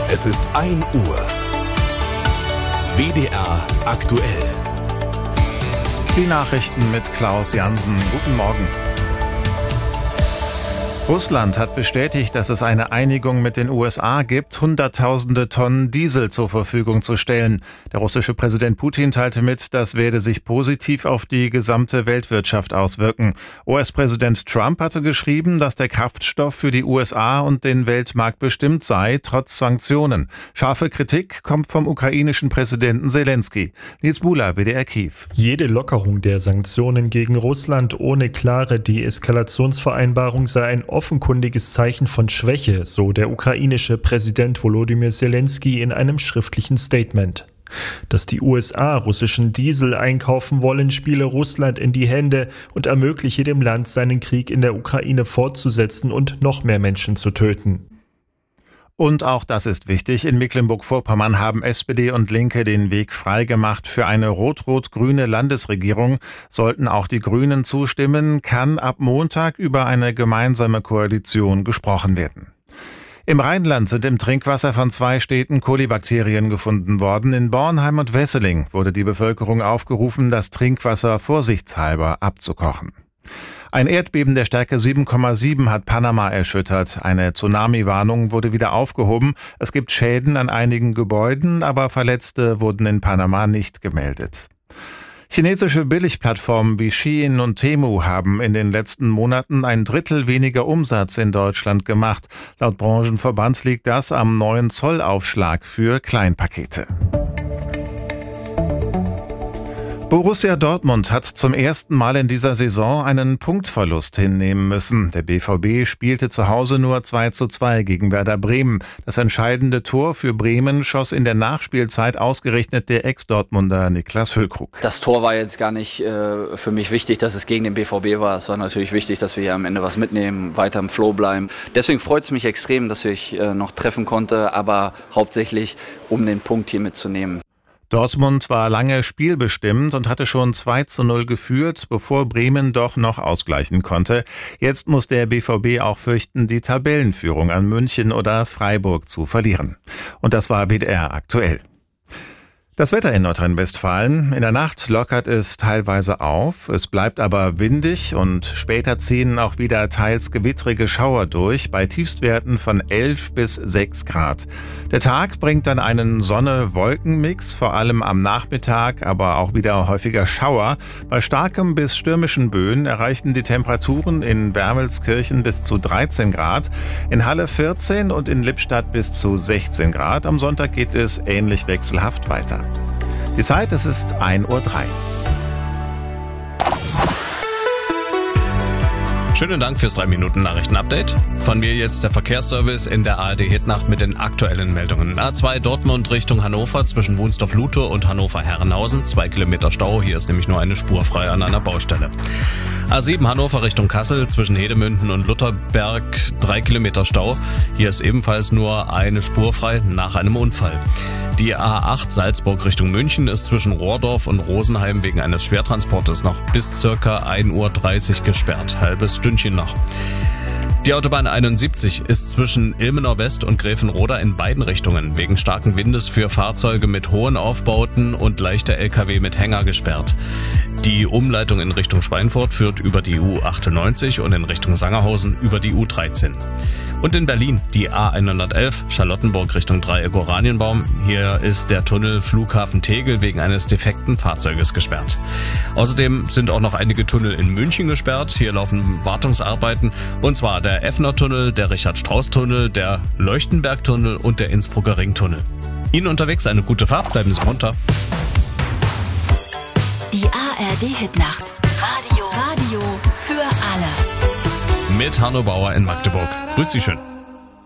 Es ist 1 Uhr. WDR aktuell. Die Nachrichten mit Klaus Jansen. Guten Morgen. Russland hat bestätigt, dass es eine Einigung mit den USA gibt, Hunderttausende Tonnen Diesel zur Verfügung zu stellen. Der russische Präsident Putin teilte mit, das werde sich positiv auf die gesamte Weltwirtschaft auswirken. US-Präsident Trump hatte geschrieben, dass der Kraftstoff für die USA und den Weltmarkt bestimmt sei, trotz Sanktionen. Scharfe Kritik kommt vom ukrainischen Präsidenten Zelensky. Nils Buhler, WDR Kiew. Jede Lockerung der Sanktionen gegen Russland ohne klare Deeskalationsvereinbarung sei ein offenkundiges Zeichen von Schwäche, so der ukrainische Präsident Volodymyr Zelensky in einem schriftlichen Statement. Dass die USA russischen Diesel einkaufen wollen, spiele Russland in die Hände und ermögliche dem Land, seinen Krieg in der Ukraine fortzusetzen und noch mehr Menschen zu töten. Und auch das ist wichtig. In Mecklenburg-Vorpommern haben SPD und Linke den Weg freigemacht für eine rot-rot-grüne Landesregierung. Sollten auch die Grünen zustimmen, kann ab Montag über eine gemeinsame Koalition gesprochen werden. Im Rheinland sind im Trinkwasser von 2 Städten Kolibakterien gefunden worden. In Bornheim und Wesseling wurde die Bevölkerung aufgerufen, das Trinkwasser vorsichtshalber abzukochen. Ein Erdbeben der Stärke 7,7 hat Panama erschüttert. Eine Tsunami-Warnung wurde wieder aufgehoben. Es gibt Schäden an einigen Gebäuden, aber Verletzte wurden in Panama nicht gemeldet. Chinesische Billigplattformen wie Shein und Temu haben in den letzten Monaten 1/3 weniger Umsatz in Deutschland gemacht. Laut Branchenverband liegt das am neuen Zollaufschlag für Kleinpakete. Borussia Dortmund hat zum ersten Mal in dieser Saison einen Punktverlust hinnehmen müssen. Der BVB spielte zu Hause nur 2:2 gegen Werder Bremen. Das entscheidende Tor für Bremen schoss in der Nachspielzeit ausgerechnet der Ex-Dortmunder Niklas Füllkrug. Das Tor war jetzt gar nicht für mich wichtig, dass es gegen den BVB war. Es war natürlich wichtig, dass wir hier am Ende was mitnehmen, weiter im Flow bleiben. Deswegen freut es mich extrem, dass ich noch treffen konnte, aber hauptsächlich, um den Punkt hier mitzunehmen. Dortmund war lange spielbestimmt und hatte schon 2:0 geführt, bevor Bremen doch noch ausgleichen konnte. Jetzt muss der BVB auch fürchten, die Tabellenführung an München oder Freiburg zu verlieren. Und das war WDR aktuell. Das Wetter in Nordrhein-Westfalen. In der Nacht lockert es teilweise auf, es bleibt aber windig und später ziehen auch wieder teils gewittrige Schauer durch, bei Tiefstwerten von 11 bis 6 Grad. Der Tag bringt dann einen Sonne-Wolken-Mix, vor allem am Nachmittag, aber auch wieder häufiger Schauer. Bei starkem bis stürmischen Böen erreichen die Temperaturen in Wermelskirchen bis zu 13 Grad, in Halle 14 und in Lippstadt bis zu 16 Grad. Am Sonntag geht es ähnlich wechselhaft weiter. Die Zeit, es ist 1:03 Uhr. Schönen Dank fürs 3-Minuten-Nachrichten-Update. Von mir jetzt der Verkehrsservice in der ARD-Hitnacht mit den aktuellen Meldungen. A2 Dortmund Richtung Hannover zwischen Wunsdorf-Lutow und Hannover-Herrenhausen. 2 Kilometer Stau, hier ist nämlich nur eine Spur frei an einer Baustelle. A7 Hannover Richtung Kassel zwischen Hedemünden und Lutherberg 3 Kilometer Stau. Hier ist ebenfalls nur eine Spur frei nach einem Unfall. Die A8 Salzburg Richtung München ist zwischen Rohrdorf und Rosenheim wegen eines Schwertransportes noch bis ca. 1:30 Uhr gesperrt. Halbes Stündchen noch. Die Autobahn 71 ist zwischen Ilmenau West und Gräfenroda in beiden Richtungen wegen starken Windes für Fahrzeuge mit hohen Aufbauten und leichter LKW mit Hänger gesperrt. Die Umleitung in Richtung Schweinfurt führt über die U98 und in Richtung Sangerhausen über die U13. Und in Berlin die A111 Charlottenburg Richtung Dreieck-Oranienbaum. Hier ist der Tunnel Flughafen Tegel wegen eines defekten Fahrzeuges gesperrt. Außerdem sind auch noch einige Tunnel in München gesperrt. Hier laufen Wartungsarbeiten, und zwar der Effner-Tunnel, der Richard-Strauß-Tunnel, der Leuchtenberg-Tunnel und der Innsbrucker Ringtunnel. Ihnen unterwegs eine gute Fahrt, bleiben Sie munter. Die ARD-Hitnacht. Radio für alle. Mit Hanno Bauer in Magdeburg. Grüß Sie schön.